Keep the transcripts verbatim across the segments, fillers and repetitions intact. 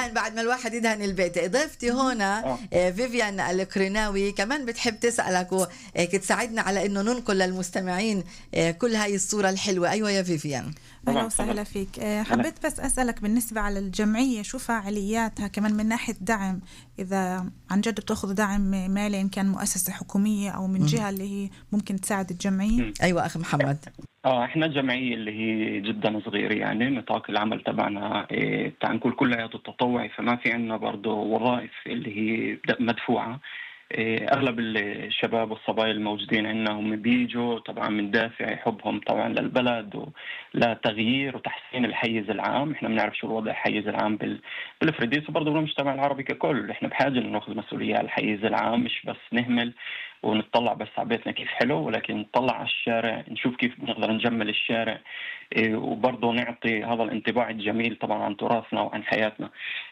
كمان بعد ما الواحد يدهن البيت. ضيفتي هنا آه. فيفيان القرناوي كمان بتحب تسألك وتساعدنا على إنه ننقل للمستمعين كل هاي الصورة الحلوة. أيوة يا فيفيان. أهلا وسهلا فيك. حبيت بس أسألك بالنسبة على الجمعية شو فعالياتها كمان من ناحية دعم، إذا عن جد بتأخذ دعم مالي إن كان مؤسسة حكومية أو من جهة اللي هي ممكن تساعد الجمعية؟ أيوة أخي محمد. اه احنا جمعية اللي هي جدا صغيرة، يعني نطاق العمل تبعنا إيه تعنكل كلياته التطوعي، فما في عنا برضه وظائف اللي هي مدفوعة. إيه اغلب الشباب والصبايا الموجودين عندنا هم بيجوا طبعا من دافع حبهم طبعا للبلد ولتغيير وتحسين الحيز العام. احنا بنعرف شو الوضع الحيز العام بالفريديس وبرضه بالمجتمع العربي ككل. احنا بحاجة انه ناخذ مسؤولية على الحيز العام، مش بس نهمل ونطلع بس على بيتنا كيف حلو، ولكن نطلع على الشارع نشوف كيف نقدر نجمل الشارع. إيه وبرضه نعطي هذا الانطباع الجميل طبعا عن تراثنا وعن حياتنا.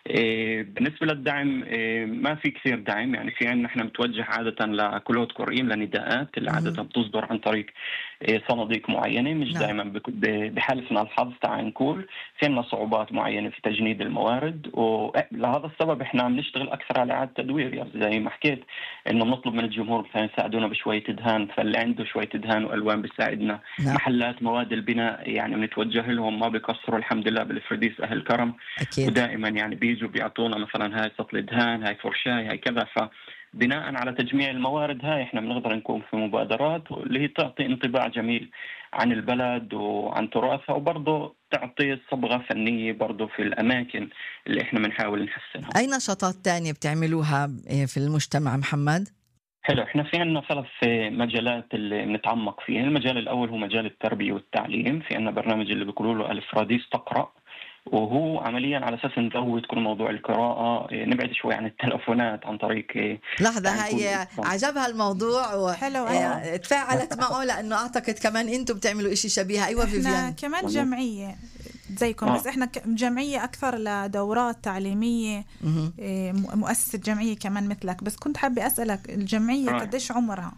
إيه بالنسبة للدعم إيه ما في كثير دعم، يعني في عندنا احنا متوجه عادة لكلود قرئين لنداءات اللي عادة بتصدر عن طريق إيه صناديق معينة، مش نعم. دائما بحالفنا الحظ تعال نقول في عندنا صعوبات معينة في تجنيد الموارد، ولهذا السبب احنا بنشتغل أكثر على إعادة تدوير. يعني زي ما حكيت إنه بنطلب من الجمهور مثلا يساعدونا بشوية دهان، فاللي عنده شوية دهان وألوان بيساعدنا. نعم. محلات مواد البناء يعني بنتوجه لهم، ما بيقصروا الحمد لله بالفرديس أهل كرم. أكيد. ودائما يعني بيجوا بيعطونا مثلا هاي سطل دهان، هاي فرشاي، هاي كذا. فبناء على تجميع الموارد هاي احنا بنقدر نكون في مبادرات اللي هي تعطي انطباع جميل عن البلد وعن تراثها، وبرضه تعطي صبغة فنية برضه في الأماكن اللي احنا بنحاول نحسنها. أي نشاطات تانية بتعملوها في المجتمع محمد؟ حلو، احنا في عنا ثلاث مجالات اللي بنتعمق فيها. المجال الأول هو مجال التربية والتعليم. في عنا برنامج اللي بيقولوا له الفراديس تقرأ، وهو عمليا على أساس نزود كل موضوع القراءة، نبعد شوي عن التلفونات عن طريق. لحظة هاي عجبها الموضوع وتفاعلت معه، لأنه أعتقد كمان أنتم بتعملوا إشي شبيه. أيوة فيفيان. احنا كمان جمعية زيكم آه. بس احنا جمعية أكثر لدورات تعليمية، مؤسسة جمعية كمان مثلك. بس كنت حابة أسألك الجمعية آه. قديش عمرها؟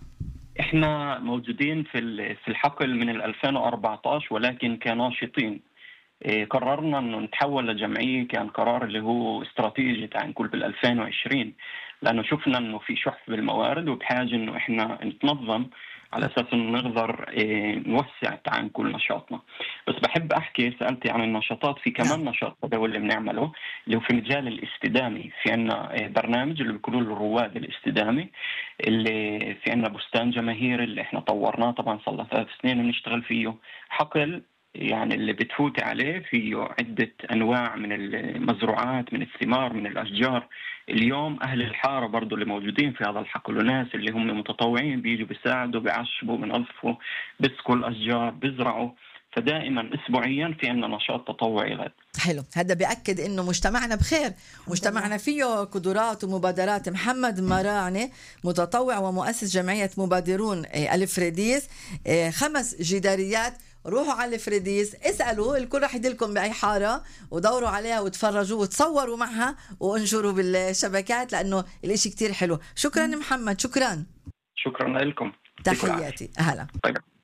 احنا موجودين في في الحقل من ألفين وأربعة عشر، ولكن كناشطين قررنا انه نتحول لجمعيه. كان قرار اللي هو استراتيجي تعال نقول بال ألفين وعشرين، لانه شفنا انه في شح بالموارد وبحاجه انه احنا نتنظم على اساس انه نقدر نوسع تعال نقول نشاطنا. بس بحب احكي، سالتي عن النشاطات، في كمان نشاط هذا اللي بنعمله اللي هو في مجال الاستدامي. في عنا برنامج اللي بيقولوا له رواد الاستدامي، اللي في عنا بستان جماهيري اللي احنا طورناه طبعا صار له ثلاث سنين بنشتغل فيه. حقل يعني اللي بتفوت عليه فيه عدة أنواع من المزروعات، من الثمار، من الأشجار. اليوم أهل الحارة برضو اللي موجودين في هذا الحقل وناس اللي هم متطوعين بيجوا بيساعدوا، بيعشبوا، بينظفوا، بيسقوا الأشجار، بيزرعوا. فدائما أسبوعيا في عنا نشاط تطوعي غد. حلو، هذا بيأكد إنه مجتمعنا بخير، مجتمعنا فيه قدرات ومبادرات. محمد مراعنة متطوع ومؤسس جمعية مبادرون الفريديس، خمس جداريات. روحوا على الفريديس، اسألوا، الكل رح يدلكم بأي حارة ودوروا عليها وتفرجوا وتصوروا معها وانشروا بالشبكات، لأنه الاشي كتير حلو. شكرا محمد، شكرا شكرا لكم، تحياتي. أهلا. طيب.